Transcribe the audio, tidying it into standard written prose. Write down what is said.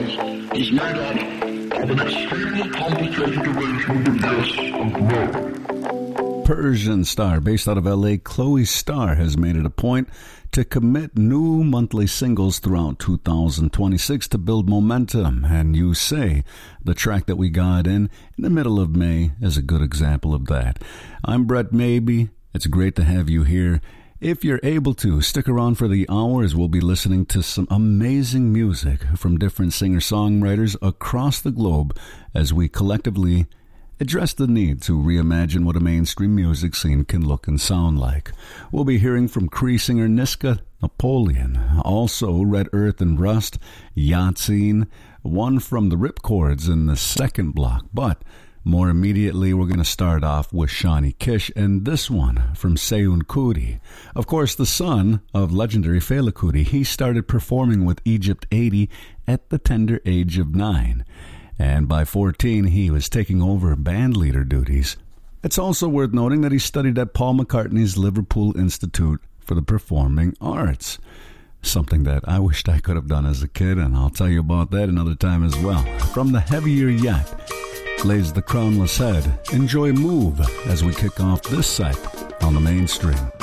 songs is made up of an extremely complicated arrangement of yes and no. Persian Star, based out of LA, Chloe Starr has made it a point to commit new monthly singles throughout 2026 to build momentum. And You Say, the track that we got in the middle of May, is a good example of that. I'm Brett Maybe. It's great to have you here. If you're able to, stick around for the hours. We'll be listening to some amazing music from different singer-songwriters across the globe as we collectively address the need to reimagine what a mainstream music scene can look and sound like. We'll be hearing from Cree singer Niska Napoleon, also Red Earth and Rust, Yahtzee, one from the Ripcords in the second block. But more immediately, we're going to start off with Shawnee Kish and this one from Seun Kuti. Of course, the son of legendary Fela Kuti, he started performing with Egypt 80 at the tender age of 9. And by 14, he was taking over band leader duties. It's also worth noting that he studied at Paul McCartney's Liverpool Institute for the Performing Arts, something that I wished I could have done as a kid, and I'll tell you about that another time as well. From the Heavier Yet lays the Crownless Head. Enjoy Move as we kick off this set on the Mainstream.